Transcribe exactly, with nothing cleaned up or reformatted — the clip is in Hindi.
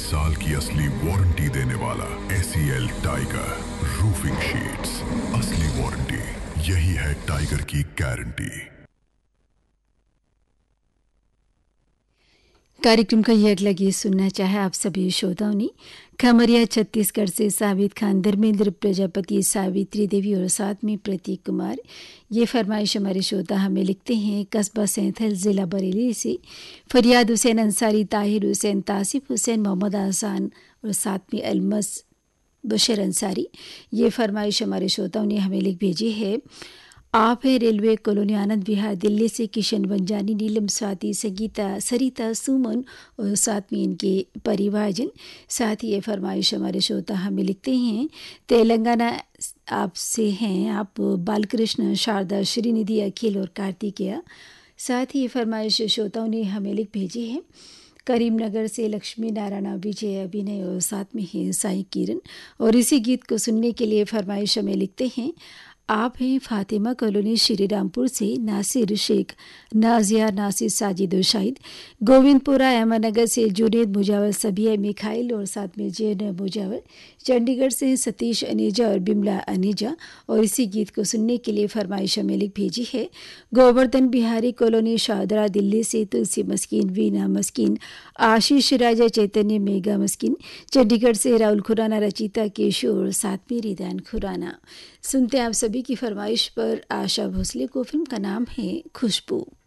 साल की असली वारंटी देने वाला एसीएल टाइगर रूफिंग शीट्स। असली वारंटी, यही है टाइगर की गारंटी। कार्यक्रम का ये अगला गीत सुनना चाहे आप सभी श्रोताओं ने। खमरिया छत्तीसगढ़ से साबित खान, धर्मेंद्र प्रजापति, सावित्री देवी और साथ में प्रतीक कुमार। ये फरमाइश हमारे श्रोता हमें लिखते हैं कस्बा सैंथल, ज़िला बरेली से फरियाद हुसैन अंसारी, ताहिर हुसैन, तासिफ हुसैन, मोहम्मद आसान और साथ में अलमस बशर अंसारी। ये फरमाइश हमारे श्रोताओं ने हमें लिख भेजी है। आप है रेलवे कॉलोनी, आनंद विहार, दिल्ली से किशन बंजानी, नीलम, स्वाति, संगीता, सरिता, सुमन और साथ में इनके परिवारजन। साथ ही ये फरमाइश हमारे श्रोता हमें लिखते हैं तेलंगाना आपसे हैं आप बालकृष्ण, शारदा, श्रीनिधि, अखिल और कार्तिकेया। साथ ही ये फरमाइश श्रोताओं ने हमें लिख भेजी है करीमनगर से लक्ष्मी नारायण, विजय, अभिनय और साथ में है साई किरण। और इसी गीत को सुनने के लिए फरमाइश हमें लिखते हैं आप हैं फातिमा कॉलोनी, श्री रामपुर से नासिर शेख, नाजिया, नासिर, साजिद और शाहिद, गोविंदपुरा अहमदनगर से जुनेद, मुजावर, सबिया, मिखाइल और साथ में जैन मुजावर, चंडीगढ़ से सतीश अनीजा और बिमला अनीजा। और इसी गीत को सुनने के लिए फरमाइश हमें लिख भेजी है गोवर्धन बिहारी कॉलोनी, शाहदरा, दिल्ली से तुलसी मस्किन, वीना मस्किन, आशीष राजा, चैतन्य, मेगा मस्किन, चंडीगढ़ से राहुल खुराना, रचिता, केशोर और साथ में रिदान खुराना। सुनते हैं आप सभी की फरमाइश पर आशा भोसले को। फिल्म का नाम है खुशबू।